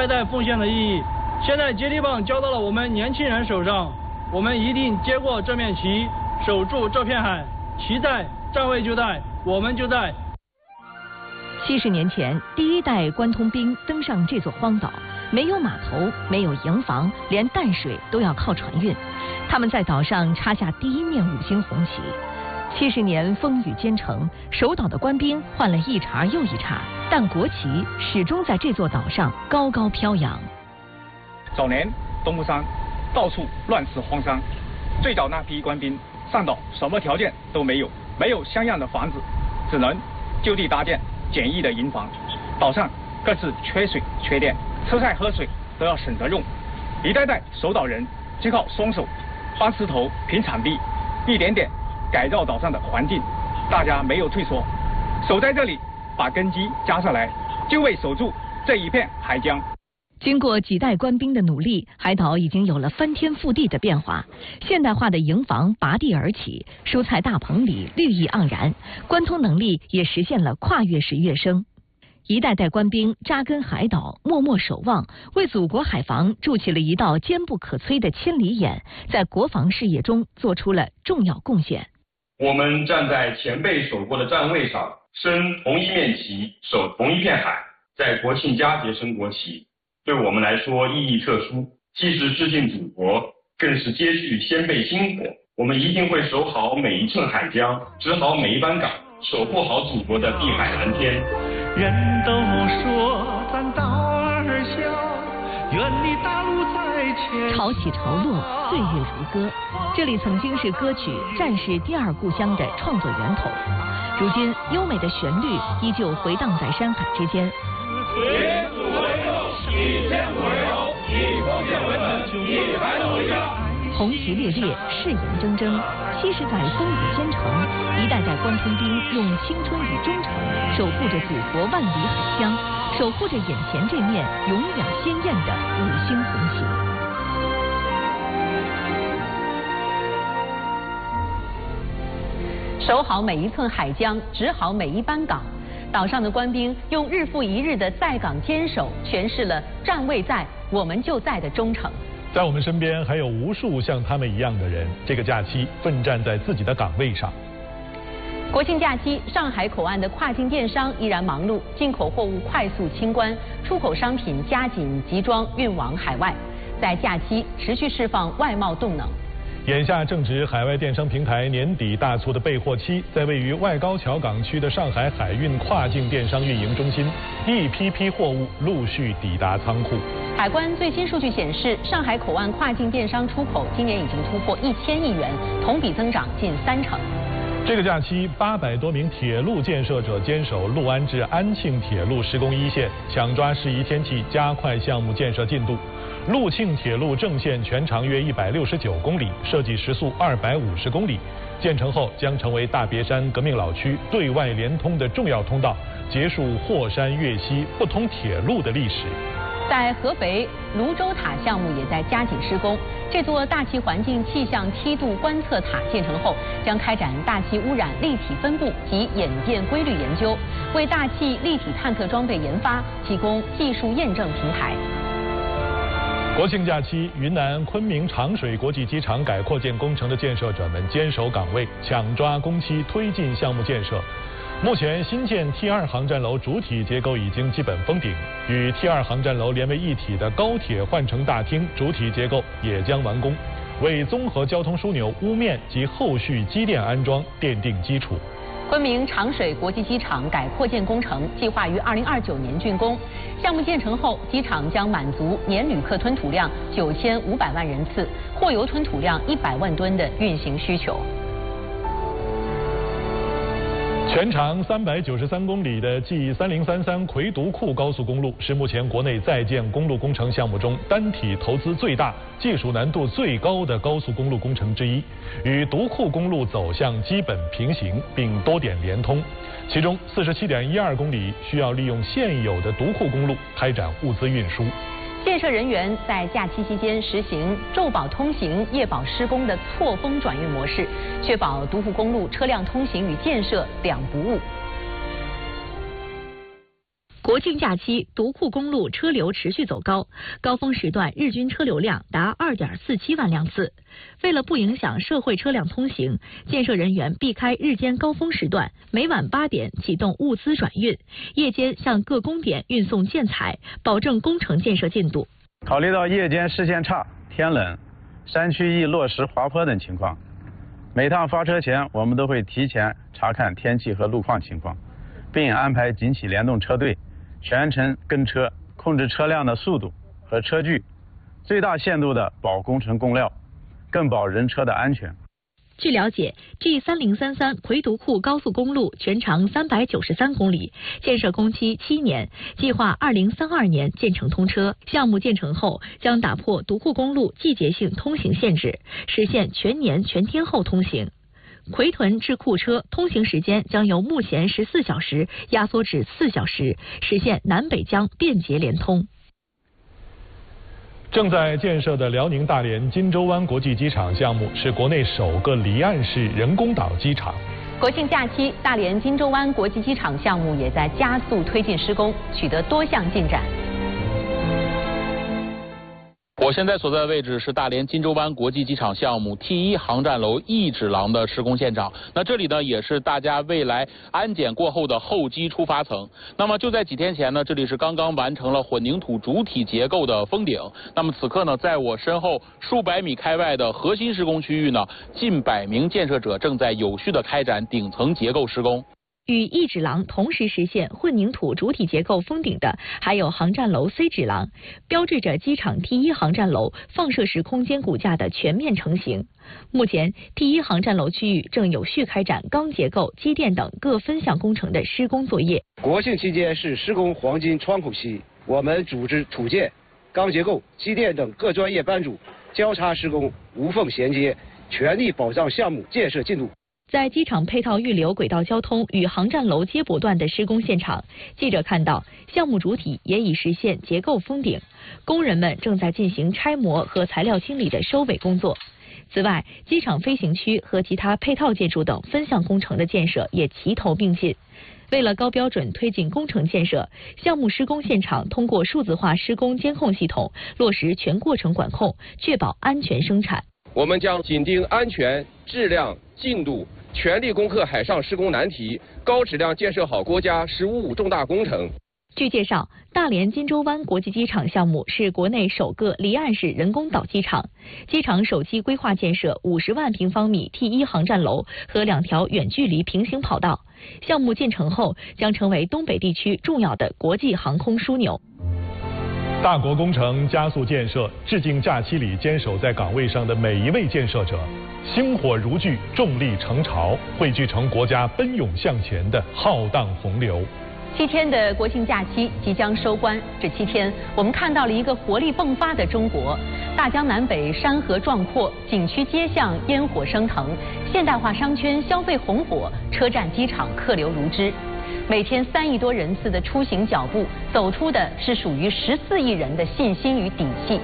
代代奉献的意义。现在接力棒交到了我们年轻人手上，我们一定接过这面旗，守住这片海。旗在，站位就在，我们就在。 70年前，第一代关通兵登上这座荒岛，没有码头，没有营房，连淡水都要靠船运。他们在岛上插下第一面5星红旗。70年风雨兼程，守岛的官兵换了一茬又一茬，但国旗始终在这座岛上高高飘扬。 早年东部山到处乱世荒山，最早那批官兵上岛什么条件都没有，没有像样的房子，只能就地搭建简易的营房。岛上各自缺水缺电，吃菜喝水都要省着用。一代代守岛人就靠双手搬石头平场地，一点点改造岛上的环境。大家没有退缩，守在这里，把根基加上来，就为守住这一片海疆。 经过几代官兵的努力，海岛已经有了翻天覆地的变化。现代化的营房拔地而起，蔬菜大棚里绿意盎然，关通能力也实现了跨越式跃升。一代代官兵扎根海岛，默默守望，为祖国海防筑起了一道坚不可摧的千里眼，在国防事业中做出了重要贡献。 我们站在前辈守过的站位上，升同一面旗，守同一片海，在国庆佳节升国旗，对我们来说意义特殊，既是致敬祖国，更是接续先辈薪火。我们一定会守好每一寸海疆，执好每一班岗，守护好祖国的碧海蓝天。 人都说咱岛儿小，远离大陆在前。 潮起潮落，岁月如歌。这里曾经是歌曲《战士第二故乡》的创作源头，如今优美的旋律依旧回荡在山海之间。 以祖为肉，以天为楼，以奉献为本，以海岛为家。 红旗猎猎，誓言铮铮。70载风雨兼程，一代代关通兵用青春与忠诚守护着祖国万里海疆，守护着眼前这面永远鲜艳的5星红旗。守好每一寸海疆，执好每一班岗。岛上的官兵用日复一日的在岗坚守，诠释了站位在，我们就在的忠诚。 在我们身边还有无数像他们一样的人，这个假期奋战在自己的岗位上。 国庆假期，上海口岸的跨境电商依然忙碌，进口货物快速清关，出口商品加紧集装运往海外，在假期持续释放外贸动能。 眼下正值海外电商平台年底大促的备货期，在位于外高桥港区的上海海运跨境电商运营中心，一批批货物陆续抵达仓库。 海关最新数据显示，上海口岸跨境电商出口今年已经突破1000亿元，同比增长近30%。 这个假期，800多名铁路建设者坚守六安至安庆铁路施工一线，抢抓适宜天气，加快项目建设进度。陆庆铁路正线全长约169公里，设计时速250公里，建成后将成为大别山革命老区对外连通的重要通道，结束霍山粤西不通铁路的历史。 在合肥，泸州塔项目也在加紧施工。这座大气环境气象梯度观测塔建成后，将开展大气污染立体分布及演变规律研究，为大气立体探测装备研发提供技术验证平台。 国庆假期，云南昆明长水国际机场改扩建工程的建设者们坚守岗位，抢抓工期，推进项目建设。目前，新建 T2 航站楼主体结构已经基本封顶，与 T2 航站楼连为一体的高铁换乘大厅主体结构也将完工，为综合交通枢纽屋面及后续机电安装奠定基础。 昆明长水国际机场改扩建工程计划于2029年竣工，项目建成后，机场将满足年旅客吞吐量9500万人次、货邮吞吐量100万吨的运行需求。 全长393公里的 G3033魁独库高速公路是目前国内在建公路工程项目中单体投资最大、技术难度最高的高速公路工程之一，与独库公路走向基本平行，并多点连通。其中47.12公里需要利用现有的独库公路开展物资运输。 建设人员在假期期间实行昼保通行、夜保施工的错峰转运模式，确保独库公路车辆通行与建设两不误。 国庆假期，独库公路车流持续走高，高峰时段日均车流量达2.47万辆次。为了不影响社会车辆通行，建设人员避开日间高峰时段，每晚8点启动物资转运，夜间向各工点运送建材，保证工程建设进度。 考虑到夜间视线差、天冷、山区易落石滑坡等情况，每趟发车前，我们都会提前查看天气和路况情况，并安排紧起联动车队全程跟车，控制车辆的速度和车距，最大限度地保工程供料，更保人车的安全。 据了解 ，G3033 魁独库高速公路全长393公里，建设工期7年，计划2032年建成通车。项目建成后，将打破独库公路季节性通行限制，实现全年全天候通行。奎屯至库车通行时间将由目前14小时压缩至4小时，实现南北疆便捷连通。 正在建设的辽宁大连金州湾国际机场项目是国内首个离岸式人工岛机场。 国庆假期，大连金州湾国际机场项目也在加速推进施工，取得多项进展。 我现在所在的位置是大连金州湾国际机场项目 T1 航站楼 E 指廊的施工现场。那这里呢，也是大家未来安检过后的候机出发层。那么就在几天前呢，这里是刚刚完成了混凝土主体结构的封顶。那么此刻呢，在我身后数百米开外的核心施工区域呢，近100名建设者正在有序地开展顶层结构施工。 与 E 指廊同时实现混凝土主体结构封顶的，还有航站楼 C 指廊，标志着机场 T1 航站楼放射式空间骨架的全面成型。目前 T1 航站楼区域正有序开展钢结构、机电等各分项工程的施工作业。 国庆期间是施工黄金窗口期，我们组织土建、钢结构、机电等各专业班组交叉施工，无缝衔接，全力保障项目建设进度。 在机场配套预留轨道交通与航站楼接驳段的施工现场，记者看到项目主体也已实现结构封顶，工人们正在进行拆模和材料清理的收尾工作。此外，机场飞行区和其他配套建筑等分项工程的建设也齐头并进。为了高标准推进工程建设，项目施工现场通过数字化施工监控系统落实全过程管控，确保安全生产。 我们将紧盯安全、质量、进度，全力攻克海上施工难题，高质量建设好国家“十五五”重大工程。 据介绍，大连金州湾国际机场项目是国内首个离岸式人工岛机场。机场首期规划建设50万平方米 T1 航站楼和2条远距离平行跑道。项目建成后，将成为东北地区重要的国际航空枢纽。 大国工程加速建设，致敬假期里坚守在岗位上的每一位建设者，星火如炬，众力成潮，汇聚成国家奔涌向前的浩荡洪流。 7天的国庆假期即将收官，这7天我们看到了一个活力迸发的中国。大江南北山河壮阔，景区街巷烟火升腾，现代化商圈消费红火，车站机场客流如织。每天3亿多人次的出行脚步，走出的是属于14亿人的信心与底气。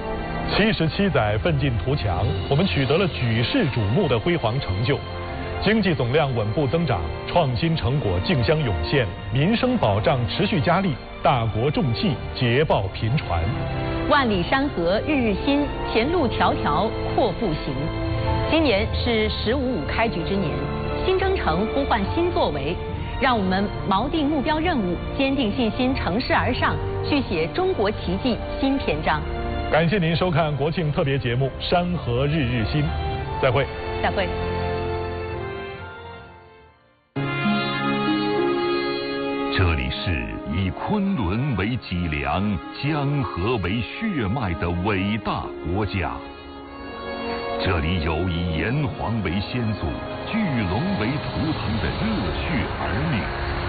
77载奋进图强，我们取得了举世瞩目的辉煌成就。经济总量稳步增长，创新成果竞相涌现，民生保障持续加力，大国重器捷报频传。 万里山河日日新，前路迢迢阔步行。今年是“15·5”开局之年，新征程呼唤新作为。让我们锚定目标任务，坚定信心，乘势而上，续写中国奇迹新篇章。 感谢您收看国庆特别节目《山河日日新》，再会。 再会。 这里是以昆仑为脊梁、江河为血脉的伟大国家。这里有以炎黄为先祖、巨龙为图腾的热血儿女。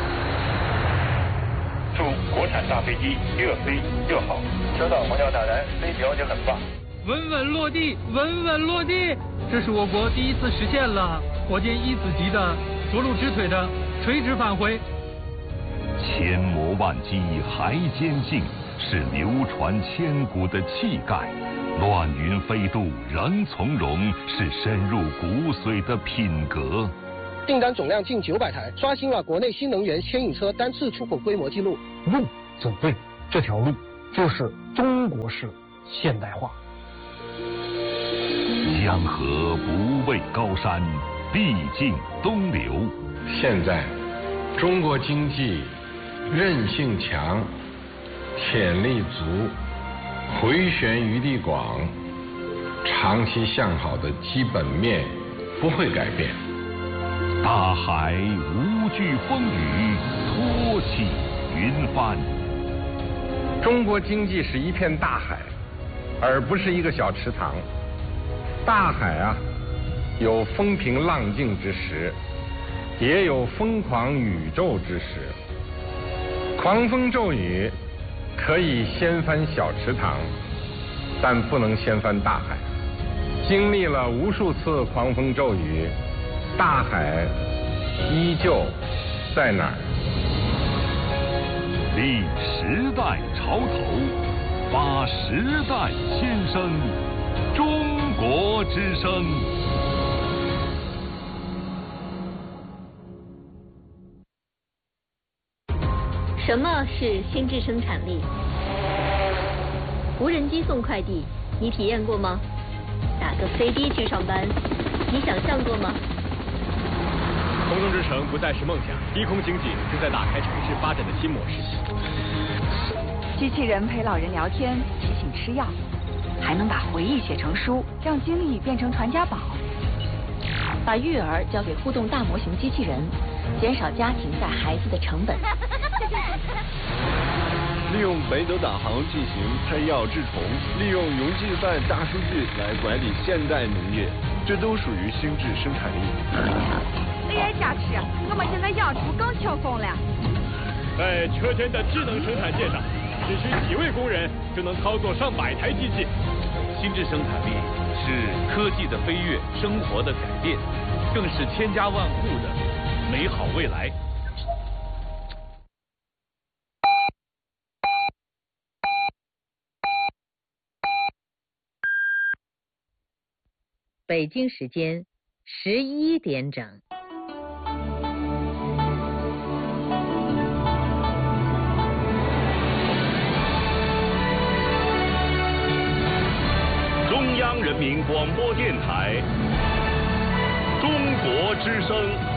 祝国产大飞机越飞越好，收到黄教大人，飞行就很棒。 稳稳落地，稳稳落地，这是我国第一次实现了火箭1子级的着陆直腿的垂直返回。 千磨万击还坚劲，是流传千古的气概。乱云飞渡仍从容，是深入骨髓的品格。 订单总量近900台，刷新了国内新能源牵引车单次出口规模纪录。 路走对这条路，就是中国式现代化。 江河不畏高山，必尽东流。 现在，中国经济韧性强，潜力足，回旋余地广，长期向好的基本面不会改变。 大海无惧风雨，托起云帆。 中国经济是一片大海，而不是一个小池塘。大海啊，有风平浪静之时，也有疯狂宇宙之时。狂风骤雨可以掀翻小池塘，但不能掀翻大海。经历了无数次狂风骤雨，大海依旧在哪儿？ 立时代潮头，把时代先声，中国之声。 什么是心智生产力？无人机送快递，你体验过吗？打个飞的去上班，你想象过吗？ 空中之城不再是梦想，低空经济正在打开城市发展的新模式。 机器人陪老人聊天，提醒吃药，还能把回忆写成书，让经历变成传家宝。 把育儿交给互动大模型机器人，减少家庭带孩子的成本。 利用北斗导航进行摘要治虫，利用云计算大数据来管理现代农业，这都属于心智生产力。 AI 加持，我们现在养猪更轻松了。 在车间的智能生产线上，只需几位工人就能操作上百台机器。 心智生产力是科技的飞跃，生活的改变，更是千家万户的美好未来。 北京时间11点整。 中央人民广播电台，中国之声。